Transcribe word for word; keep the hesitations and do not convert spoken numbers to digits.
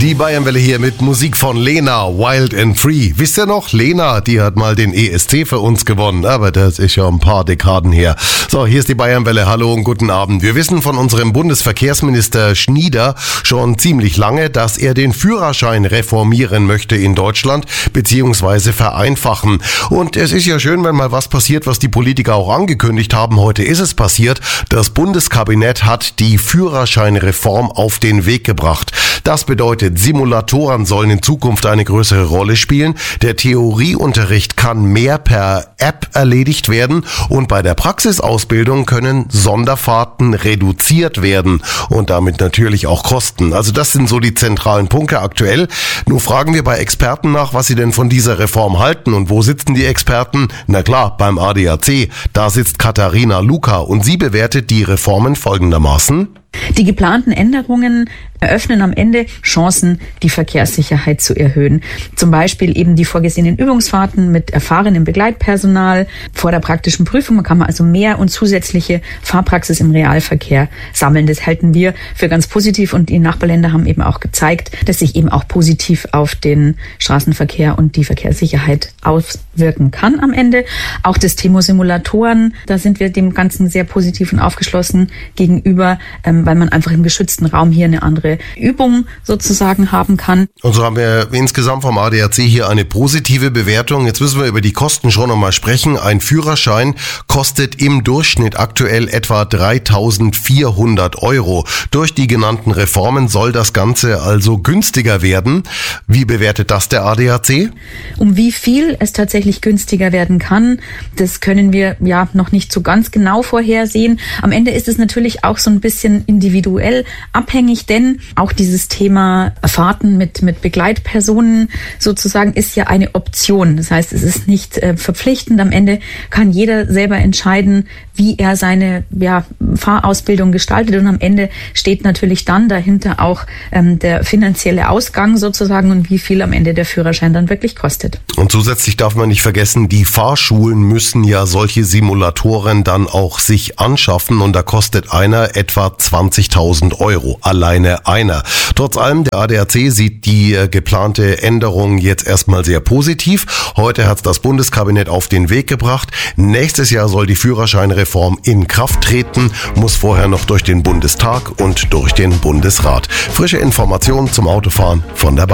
Die Bayernwelle hier mit Musik von Lena, Wild and Free. Wisst ihr noch? Lena, die hat mal den E S C für uns gewonnen, aber das ist ja ein paar Dekaden her. So, hier ist die Bayernwelle. Hallo und guten Abend. Wir wissen von unserem Bundesverkehrsminister Schnieder schon ziemlich lange, dass er den Führerschein reformieren möchte in Deutschland, beziehungsweise vereinfachen. Und es ist ja schön, wenn mal was passiert, was die Politiker auch angekündigt haben. Heute ist es passiert. Das Bundeskabinett hat die Führerscheinreform auf den Weg gebracht. Das bedeutet, Simulatoren sollen in Zukunft eine größere Rolle spielen. Der Theorieunterricht kann mehr per App erledigt werden und bei der Praxisausbildung können Sonderfahrten reduziert werden und damit natürlich auch Kosten. Also das sind so die zentralen Punkte aktuell. Nun fragen wir bei Experten nach, was sie denn von dieser Reform halten. Und wo sitzen die Experten? Na klar, beim A D A C. Da sitzt Katharina Luka und sie bewertet die Reformen folgendermaßen. Die geplanten Änderungen eröffnen am Ende Chancen, die Verkehrssicherheit zu erhöhen. Zum Beispiel eben die vorgesehenen Übungsfahrten mit erfahrenem Begleitpersonal vor der praktischen Prüfung. Man kann also mehr und zusätzliche Fahrpraxis im Realverkehr sammeln. Das halten wir für ganz positiv und die Nachbarländer haben eben auch gezeigt, dass sich eben auch positiv auf den Straßenverkehr und die Verkehrssicherheit auswirken kann am Ende. Auch das Thema Simulatoren, da sind wir dem Ganzen sehr positiv und aufgeschlossen gegenüber, weil man einfach im geschützten Raum hier eine andere Übung sozusagen haben kann. Und so haben wir insgesamt vom A D A C hier eine positive Bewertung. Jetzt müssen wir über die Kosten schon nochmal sprechen. Ein Führerschein kostet im Durchschnitt aktuell etwa dreitausendvierhundert Euro. Durch die genannten Reformen soll das Ganze also günstiger werden. Wie bewertet das der A D A C? Um wie viel es tatsächlich günstiger werden kann, das können wir ja noch nicht so ganz genau vorhersehen. Am Ende ist es natürlich auch so ein bisschen individuell abhängig, denn auch dieses Thema Fahrten mit mit Begleitpersonen sozusagen ist ja eine Option. Das heißt, es ist nicht äh, verpflichtend. Am Ende kann jeder selber entscheiden, wie er seine ja, Fahrausbildung gestaltet. Und am Ende steht natürlich dann dahinter auch ähm, der finanzielle Ausgang sozusagen und wie viel am Ende der Führerschein dann wirklich kostet. Und zusätzlich darf man nicht vergessen, die Fahrschulen müssen ja solche Simulatoren dann auch sich anschaffen und da kostet einer etwa zwanzigtausend Euro. Alleine einer. Trotz allem, der A D A C sieht die äh, geplante Änderung jetzt erstmal sehr positiv. Heute hat das Bundeskabinett auf den Weg gebracht. Nächstes Jahr soll die Führerscheinreform in Kraft treten, muss vorher noch durch den Bundestag und durch den Bundesrat. Frische Informationen zum Autofahren von der Bayern.